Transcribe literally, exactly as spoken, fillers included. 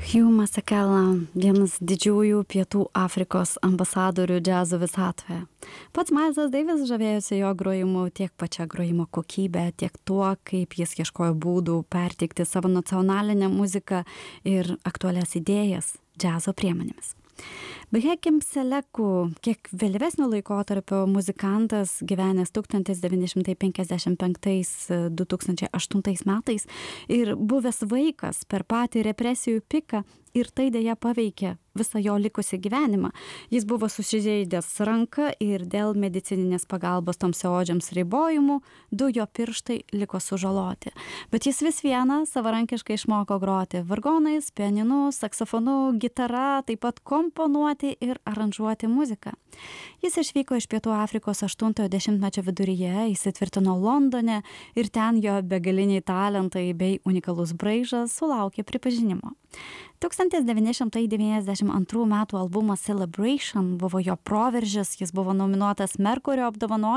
Hugh Masekela, vienas didžiųjų Pietų Afrikos ambasadorių džiazo visatoje. Pats Milesas Davis žavėjosi jo grojimu tiek pačia grojimo kokybė, tiek tuo, kaip jis ieškojo būdų perteikti savo nacionalinę muziką ir aktualias idėjas džiazo priemonėmis. Behekim Seleku, kiek vėlyvesnio laikotarpio muzikantas, gyvenęs tūkstantis devyni šimtai penkiasdešimt penktais - du tūkstančiai aštuntais metais ir buvęs vaikas per patį represijų piką, ir tai dėja paveikė visą jo likusį gyvenimą. Jis buvo susižeidęs ranką ir dėl medicininės pagalbos tamsiaodžiams ribojimų du jo pirštai liko sužaloti. Bet jis vis viena savarankiškai išmoko groti vargonais, pianinu, saksofonu, gitara, taip pat komponuoti ir aranžuoti muziką. Jis išvyko iš Pietų Afrikos aštuntojo dešimtmečio viduryje, įsitvirtino Londone ir ten jo begaliniai talentai bei unikalus braižas sulaukė pripažinimo. tūkstantis devyni šimtai devyniasdešimt antrų metų albumas Celebration buvo jo proveržis, jis buvo nominuotas Merkurio apdovanojimui